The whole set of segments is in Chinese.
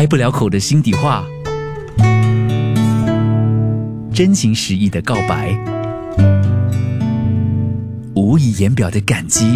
开不了口的心底话，真情实意的告白，无以言表的感激。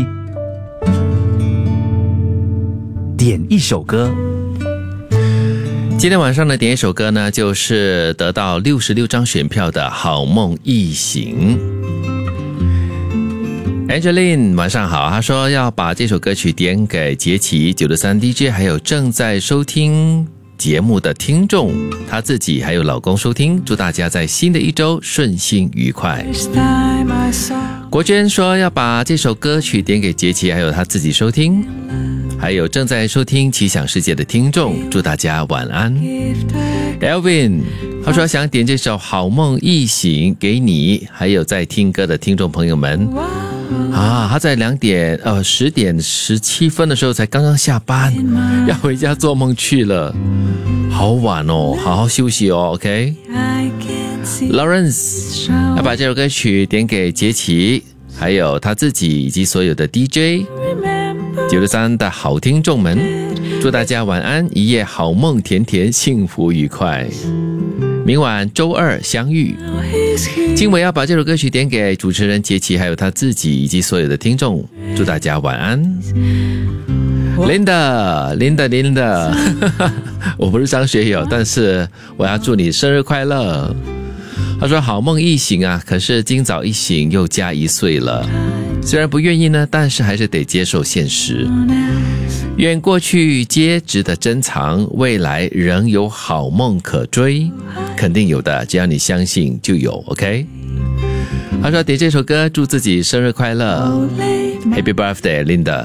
点一首歌。 今天晚上的点一首歌呢，就是得到66张选票的好梦一醒。Angeline 晚上好，她说要把这首歌曲点给杰奇、963 DJ 还有正在收听节目的听众，她自己还有老公收听，祝大家在新的一周顺心愉快。国娟说要把这首歌曲点给杰奇还有她自己收听，还有正在收听奇想世界的听众，祝大家晚安。Elvin 他说想点这首好梦一醒给你还有在听歌的听众朋友们啊，他在10点17分的时候才刚刚下班，要回家做梦去了，好晚哦，好好休息哦 OK。 Lawrence 要把这首歌曲点给杰奇还有他自己以及所有的 DJ 963的好听众们，祝大家晚安，一夜好梦甜甜，幸福愉快，明晚周二相遇。今晚要把这首歌曲点给主持人杰奇还有他自己以及所有的听众，祝大家晚安。Linda 我不是张学友，但是我要祝你生日快乐。他说好梦一醒啊，可是今早一醒又加1岁了，虽然不愿意呢，但是还是得接受现实。愿过去皆值得珍藏，未来仍有好梦可追，肯定有的，只要你相信就有 OK。 他说点这首歌祝自己生日快乐， Happy Birthday Linda。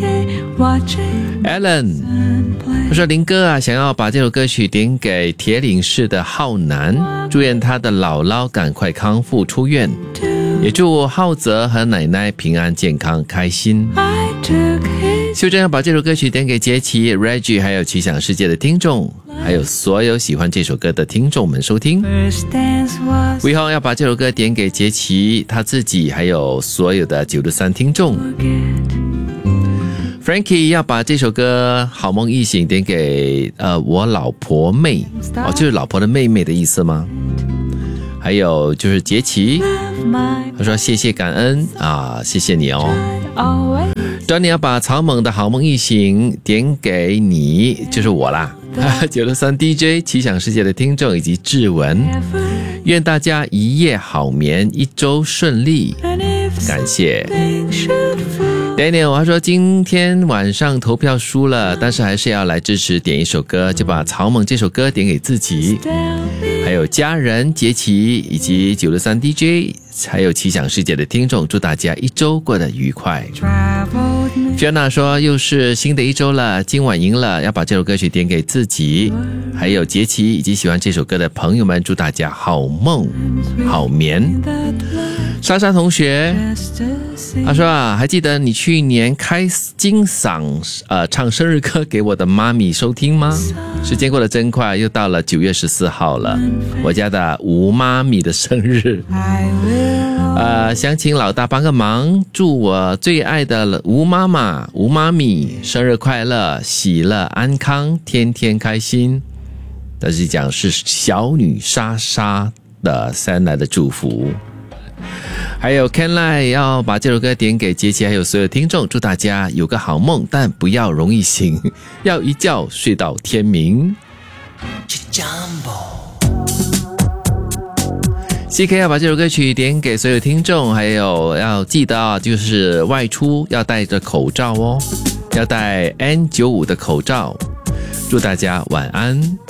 Alan 他说林哥啊，想要把这首歌曲点给铁岭市的浩南，祝愿他的姥姥赶快康复出院，也祝浩泽和奶奶平安健康开心。秀珍要把这首歌曲点给杰奇、Reggie 还有奇想世界的听众，还有所有喜欢这首歌的听众们收听。魏浩要把这首歌点给杰奇他自己还有所有的963听众。Frankie 要把这首歌好梦一醒点给我老婆妹哦，就是老婆的妹妹的意思吗？还有就是杰奇，他说谢谢感恩啊，谢谢你哦。Johnny 要把草蜢的好梦一醒点给你，就是我啦。963 DJ 奇想世界的听众以及志文，愿大家一夜好眠，一周顺利，感谢。Daniel 他说今天晚上投票输了，但是还是要来支持，点一首歌，就把草蜢这首歌点给自己还有家人杰奇以及963 DJ 还有奇想世界的听众，祝大家一周过得愉快。Fiona 说又是新的一周了，今晚赢了，要把这首歌曲点给自己还有杰奇以及喜欢这首歌的朋友们，祝大家好梦好眠。莎莎同学他说啊，还记得你去年开金嗓唱生日歌给我的妈咪收听吗？时间过得真快，又到了9月14号了，我家的吴妈咪的生日。想请老大帮个忙，祝我最爱的吴妈妈吴妈咪生日快乐，喜乐安康，天天开心。但是讲是小女莎莎的3来的祝福。还有 Ken Lai 要把这首歌点给杰奇还有所有听众，祝大家有个好梦，但不要容易醒，要一觉睡到天明。CK 要把这首歌曲点给所有听众，还有要记得啊，就是外出要戴着口罩哦，要戴 N95 的口罩。祝大家晚安。